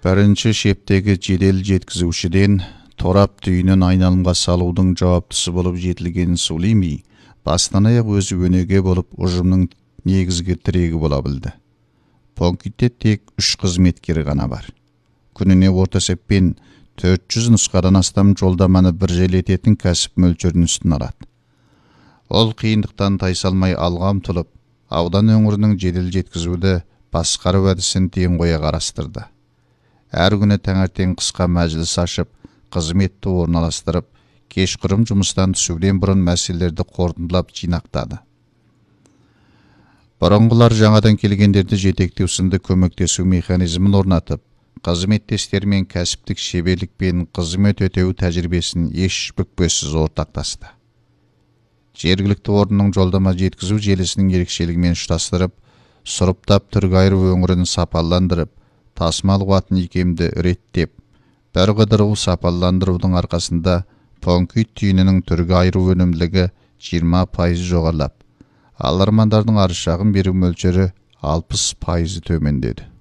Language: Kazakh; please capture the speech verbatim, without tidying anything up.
Бірінші шептегі жедел жеткізушіден торап түйінін айналымға салудың жауаптысы болып жетілгенін сөйлемей, бастан аяқ өзі өнеге болып ұжымның негізгі тірегі бола білді. Понкитте тек үш қызметкері ғана бар. Күніне орта есеппен төрт жүз нұсқадан астам жолдаманы бір желететін кәсіп мөлшерін үстін алады. Ол қиындықтан тайсалмай алға ұмтылып, аудан өңірінің жедел жеткізуді басқару әдісін тең қоя қарастырды. Әр күні таңертең қысқа мәжіліс ашып, қызметті орналастырып, кешқұрым жұмыстан түсуден бұрын мәселелерді қорытындылап жинақтады. Бұрынғылар жаңадан келгендерді жетектеу сынды көмектесу механизмін орнатып, қызметтестер мен кәсіптік шеберлік пен қызмет өтеу тәжірибесін еш бүкпесіз ортақтасты. Жергілікті орынның жолдама жеткізу желісінің ерекшелігімен ұштастырып, сұрыптап Түргайры өңірін сапаландырып, тасымал қуатын икемді реттеп, бір қыдыру сапаландырудың арқасында Понкит түйінінің Түргайры өнімділігі жиырма пайыз жоғарылап, алармандардың арыз шағым беру мөлшері алпыс пайыз төмендеді.